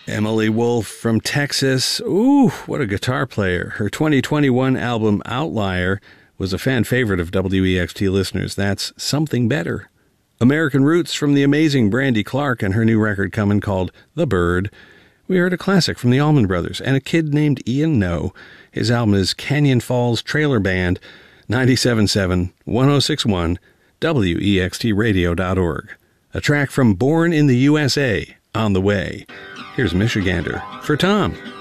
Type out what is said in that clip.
Emily Wolf from Texas. Ooh, what a guitar player. Her 2021 album Outlier was a fan favorite of WEXT listeners. That's Something Better. American Roots from the amazing Brandy Clark and her new record coming called The Bird. We heard a classic from the Allman Brothers and a kid named Ian No. His album is Canyon Falls Trailer Band, 97.7, 106.1, WEXTradio.org. A track from Born in the USA, On the Way. Here's Michigander for Tom.